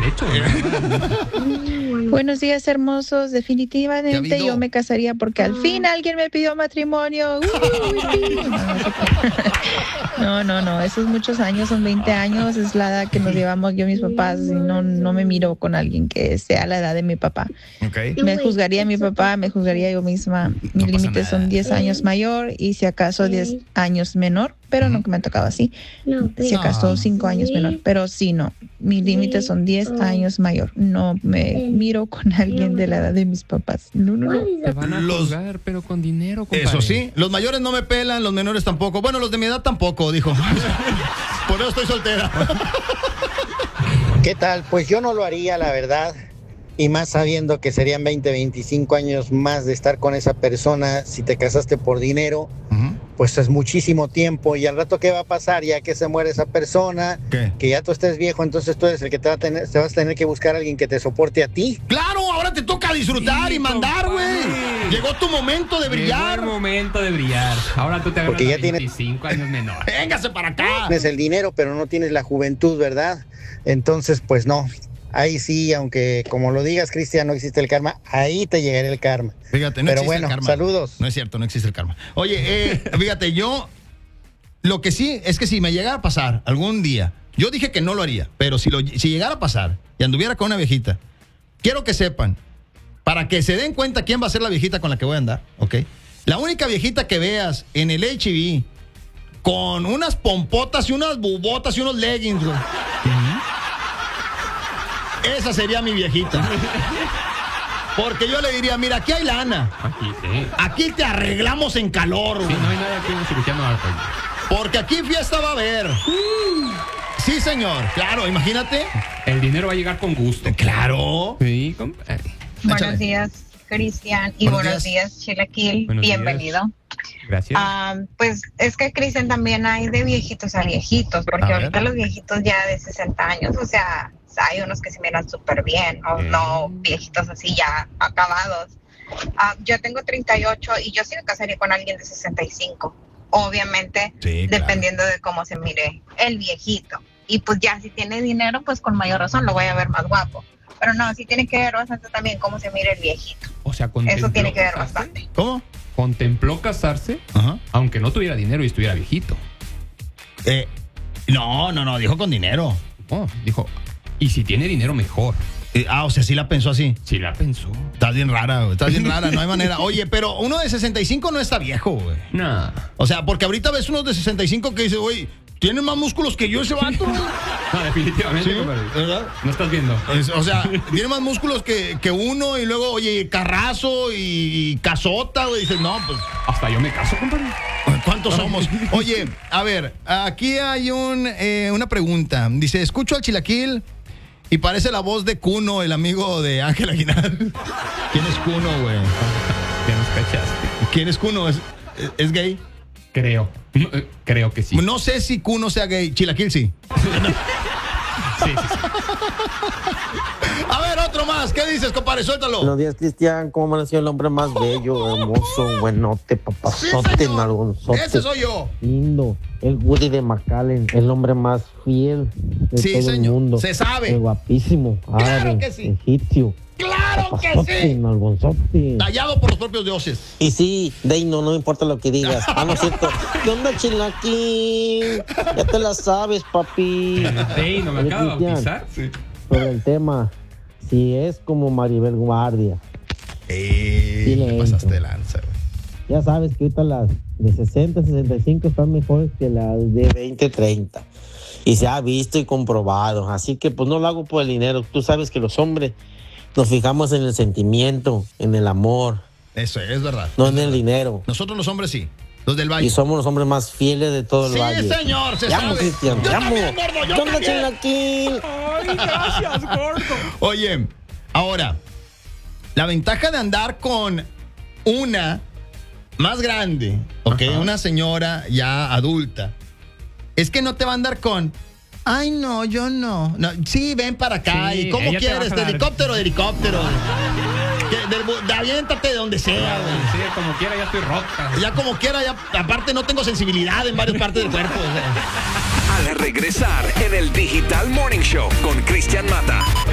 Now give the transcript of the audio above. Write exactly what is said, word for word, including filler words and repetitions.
hecho. Buenos días, hermosos. Definitivamente yo me casaría porque al fin alguien me pidió matrimonio. Uy, sí. No, no, no. Esos muchos años, son veinte años, es la edad que nos llevamos yo y mis papás. Y no, no me miro con alguien que sea la edad de mi papá. Okay. Me juzgaría mi papá, me juzgaría yo misma. Mis No límites son diez años mayor y si acaso diez años menor, pero nunca me ha tocado así. Si acaso cinco años menor, pero sí, no. Mis límites son diez años mayor. No me miro con alguien de la edad de mis papás. No, no, no. Te van a Los- juzgar, pero con dinero, compadre. Eso sí, los mayores no me pelan, los menores tampoco. Bueno, los de mi edad tampoco, dijo. Por eso estoy soltera. ¿Qué tal? Pues yo no lo haría, la verdad. Y más sabiendo que serían veinte, veinticinco años más de estar con esa persona. Si te casaste por dinero, Ujú. pues es muchísimo tiempo. Y al rato, ¿qué va a pasar? Ya que se muere esa persona, ¿Qué? que ya tú estés viejo, entonces tú eres el que te, va a tener, te vas a tener que buscar a alguien que te soporte a ti. Claro, ahora te toca disfrutar Sí, y mandar, güey. compadre. Llegó tu momento de brillar. Llegó el momento de brillar. Ahora tú te agarras Porque ya a tiene- veinticinco años menor. Véngase para acá. Tienes el dinero, pero no tienes la juventud, ¿verdad? Entonces, pues no. Ahí sí, aunque como lo digas, Cristian, no existe el karma, ahí te llegará el karma. Fíjate, no Pero existe bueno, el karma. saludos. No es cierto, no existe el karma. Oye, eh, fíjate, yo lo que sí es que si me llegara a pasar algún día, yo dije que no lo haría, pero si, lo, si llegara a pasar y anduviera con una viejita, quiero que sepan, para que se den cuenta quién va a ser la viejita con la que voy a andar, ¿ok? La única viejita que veas en el H I V con unas pompotas y unas bubotas y unos leggings, güey. Esa sería mi viejita. Porque yo le diría, mira, aquí hay lana. Aquí, sí. Aquí te arreglamos en calor, Sí, güey. no hay nada que un cirujano haga. Porque aquí fiesta va a haber. Sí, señor. Claro, imagínate. El dinero va a llegar con gusto. Claro. Sí, compadre. Échale. Buenos días, Cristian, y Buenos buenos días. días, Chilaquil. Buenos días. Bienvenido. Gracias. Ah, pues es que, Cristian, también hay de viejitos a viejitos, porque A ver. ahorita los viejitos ya de sesenta años, o sea, hay unos que se miran súper bien, o Mm. no viejitos así ya acabados. Ah, yo tengo treinta y ocho y yo sí me casaría con alguien de sesenta y cinco, obviamente, Sí, claro. dependiendo de cómo se mire el viejito. Y pues ya si tiene dinero, pues con mayor razón lo voy a ver más guapo. Pero no, sí tiene que ver bastante también cómo se mire el viejito. O sea, contempló Eso tiene que ver casarse. bastante. ¿Cómo? Contempló casarse, Ajá. aunque no tuviera dinero y estuviera viejito. Eh, no, no, no, dijo con dinero. Oh, dijo, y si tiene dinero, mejor. Eh, ah, o sea, sí la pensó así. Sí la pensó. Estás bien rara, güey. Estás bien rara, no hay manera. Oye, pero uno de sesenta y cinco no está viejo, güey. Nah. O sea, porque ahorita ves unos de sesenta y cinco que dice, güey, tiene más músculos que yo ese vato. No, definitivamente, Sí, compadre. ¿verdad? No estás viendo. Es- o sea, tiene más músculos que, que uno y luego, oye, Carrazo y, y Casota, güey. Dices, no, pues, Hasta yo me caso, compadre. ¿cuántos somos? Oye, a ver, aquí hay un, eh, una pregunta. Dice, escucho al Chilaquil y parece la voz de Cuno, el amigo de Ángel Aguilar. ¿Quién es Cuno, güey? Ya nos cachaste. ¿Quién es Cuno? ¿Es, es gay? Creo. No, eh, creo que sí. No sé si Cuno sea gay. Chilaquil sí. Sí, sí, sí. A ver, otro más. ¿Qué dices, compadre? Suéltalo. Buenos días, Cristian. ¿Cómo amaneció el hombre más bello, hermoso, buenote, Sí, papazote, señor. nalgonzote? Ese soy yo. Lindo. El Woody de McAllen, el hombre más fiel de Sí, todo señor. el mundo. Se sabe. El guapísimo, árabe, que sí. egipcio, ¡Claro que papazote, sí! nalgonzote. Tallado por los propios dioses. Y sí, Deino, no importa lo que digas. Ah, no es cierto. ¿Qué onda, Chilaquín? Ya te la sabes, papi. Ey, ¿no me Oye, acaba de Cristian, bautizar? Sí. Sobre el tema, si es como Maribel Guardia, Eh, Sí, le pasaste entro. de lanza, güey. ya sabes que ahorita las de sesenta, sesenta y cinco están mejores que las de veinte, treinta. Y se ha visto y comprobado. Así que pues no lo hago por el dinero. Tú sabes que los hombres nos fijamos en el sentimiento, en el amor, Eso es verdad. no en el dinero. Nosotros los hombres sí. Los del valle. Y somos los hombres más fieles de todo el Sí, valle. señor, se Te amo, sabe. Cristian, Yo te amo. también, gordo, yo ¿Qué onda, también. Chilaquil? Ay, gracias, gordo. Oye, ahora, la ventaja de andar con una más grande, ¿ok? Ajá. Una señora ya adulta, es que no te va a andar con, ay, no, yo no. no sí, ven para acá. Sí, ¿Y cómo ella te quieres? va a ¿De jalar. helicóptero de helicóptero? Que del bu- de aviéntate de donde sea, güey. Sí, como quiera, ya estoy rota. Ya como quiera, ya, aparte no tengo sensibilidad en varias partes del cuerpo. O sea. Al regresar en el Digital Morning Show con Cristian Mata.